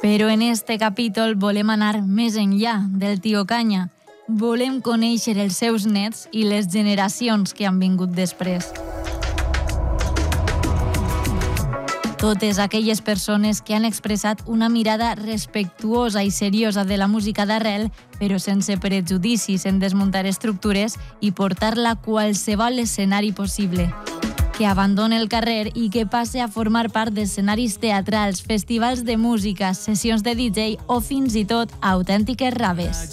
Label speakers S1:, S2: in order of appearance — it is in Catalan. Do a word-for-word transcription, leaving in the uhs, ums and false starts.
S1: Però en este capítol volem anar més enllà del tio Canya. Volem conèixer els seus nets i les generacions que han vingut després. Totes aquelles persones que han expressat una mirada respectuosa i seriosa de la música d'arrel, però sense prejudicis en desmuntar estructures i portar-la a qualsevol escenari possible. Que abandone el carrer i que passe a formar part d'escenaris teatrals, festivals de música, sessions de D J o fins i tot autèntiques raves.